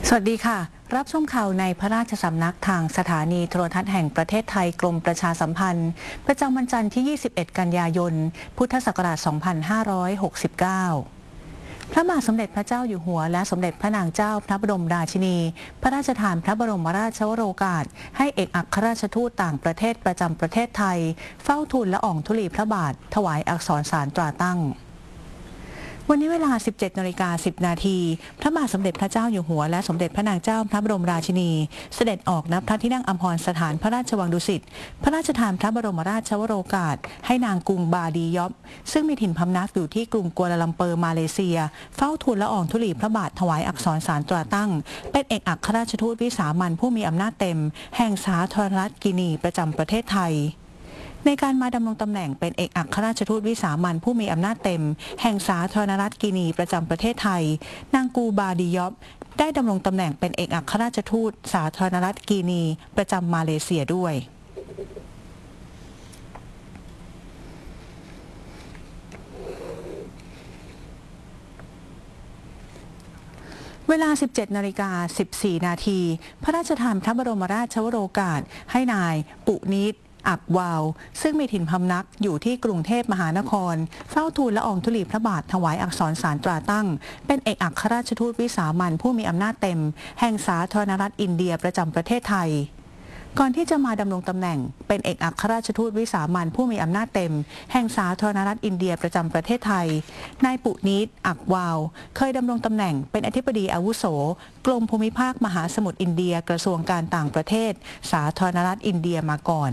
สวัสดีค่ะรับชมข่าวในพระราชสำนักทางสถานีโทรทัศน์แห่งประเทศไทยกรมประชาสัมพันธ์ประจำวันจันทร์ที่ 21 กันยายน พุทธศักราช 2569 พระบาทสมเด็จพระเจ้าอยู่หัวและสมเด็จพระนางเจ้าพระบรมราชินี พระราชทานพระบรมราชวโรกาสให้เอกอัครราชทูตต่างประเทศประจำประเทศไทยเฝ้าทูลละอองธุลีพระบาทถวายอักษรสารตราตั้งวันนี้เวลา 17:10 นาทีพระบาทสมเด็จพระเจ้าอยู่หัวและสมเด็จพระนางเจ้าพระบรมราชินีเสด็จออกณพระที่นั่งอัมพรสถานพระราชวังดุสิตพระราชทานพระบรมราชวโรกาสให้นางกรุงบาดียอบซึ่งมีถิ่นพำนักอยู่ที่กรุงกัวลาลัมเปอร์มาเลเซียเฝ้าทูลละอองธุลีพระบาทถวายอักษรสารตราตั้งเป็นเอกอัครราชทูตวิสามัญผู้มีอำนาจเต็มแห่งสาธารณรัฐกินีประจำประเทศไทยในการมาดำรงตำแหน่งเป็นเอกอัครราชทูตวิสามัญผู้มีอำนาจเต็มแห่งสาธารณรัฐกินีประจำประเทศไทยนางกูบาดียอบได้ดำรงตำแหน่งเป็นเอกอัครราชทูตสาธารณรัฐกินีประจำมาเลเซียด้วยเวลา 17:14 นาทีพระราชทานพระบรมราชวโรกาสให้นายปุนิตอักวาวซึ่งมีถิ่นพำนักอยู่ที่กรุงเทพมหานครเฝ้าทูลละอองธุลีพระบาทถวายอักษรสารตราตั้งเป็นเอกอัครราชทูตวิสามัญผู้มีอำนาจเต็มแห่งสาธารณรัฐอินเดียประจำประเทศไทยก่อนที่จะมาดำรงตำแหน่งเป็นเอกอัครราชทูตวิสามัญผู้มีอำนาจเต็มแห่งสาธารณรัฐอินเดียประจำประเทศไทยนายปุนิตอักวาวเคยดำรงตำแหน่งเป็นอธิบดีอาวุโสกรมภูมิภาคมหาสมุทรอินเดียกระทรวงการต่างประเทศสาธารณรัฐอินเดียมาก่อน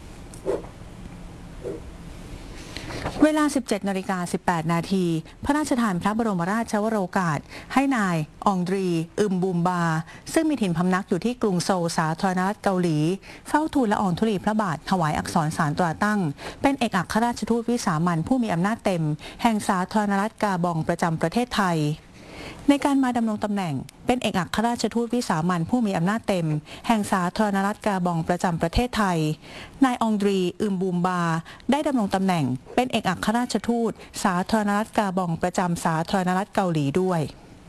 เวลา 17:18 นาทีพระราชทานพระบรมราชวโรกาสให้นายองดรีอึมบูมบาซึ่งมีถิ่นพำนักอยู่ที่กรุงโซลสาธารณรัฐเกาหลีเฝ้าทูลละอองธุลีพระบาทถวายอักษรสารตราตั้งเป็นเอกอัครราชทูตวิสามัญผู้มีอำนาจเต็มแห่งสาธารณรัฐกาบองประจำประเทศไทยในการมาดำรงตำแหน่งเป็นเอกอัครราชทูตวิสามัญผู้มีอำนาจเต็มแห่งสาธารณรัฐกาบองประจำประเทศไทยนายองดรีอึมบูมบาได้ดำรงตำแหน่งเป็นเอกอัครราชทูตสาธารณรัฐกาบองประจำสาธารณรัฐเกาหลีด้วย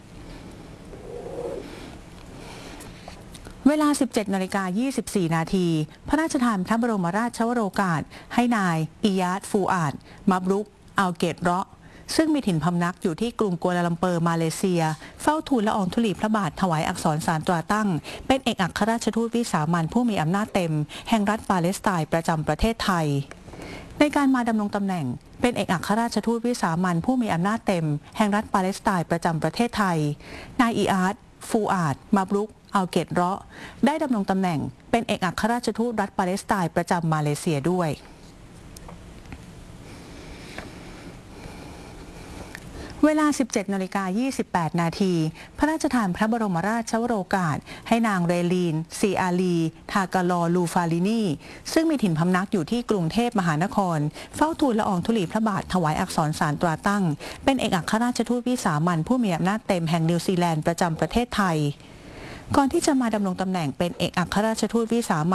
เวลา 17:24 นาทีพระราชทานพระบรมราชวโรกาสให้นายอิยาดฟูอาดมับรุกอัลเกตเราะซึ่งมีถิ่นพำนักอยู่ที่กรุงกัวลาลัมเปอร์มาเลเซียเฝ้าทูลละอองธุลีพระบาทถวายอักษรสารตราตั้งเป็นเอกอัครราชทูตวิสามัญผู้มีอำนาจเต็มแห่งรัฐปาเลสไตน์ประจำประเทศไทยในการมาดำรงตำแหน่งเป็นเอกอัครราชทูตวิสามัญผู้มีอำนาจเต็มแห่งรัฐปาเลสไตน์ประจำประเทศไทยนายอิอาดฟูอาดมับรุกอัลเกตเราะได้ดำรงตำแหน่งเป็นเอกอัครราชทูตรัฐปาเลสไตน์ประจำมาเลเซียด้วยเวลา 17:28 นาทีพระราชทานพระบรมราชวโรกาสให้นางเรลีนซีอาลีทากาลอลูฟาลินีซึ่งมีถิ่นพำนักอยู่ที่กรุงเทพมหานครเฝ้าทูลละอองธุลีพระบาทถวายอักษรสารตราตั้งเป็นเอกอัครราชทูตวิสามัญผู้มีอำนาจเต็มแห่งนิวซีแลนด์ประจำประเทศไทยก่อนที่จะมาดำรงตำแหน่งเป็นเอกอัครราชทูตวิสามัญ